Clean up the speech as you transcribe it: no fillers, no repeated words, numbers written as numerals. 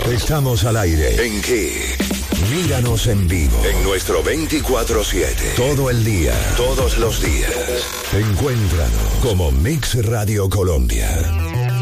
Estamos al aire. ¿En qué? Míranos en vivo. En nuestro 24/7. Todo el día. Todos los días. Encuéntranos como Mix Radio Colombia.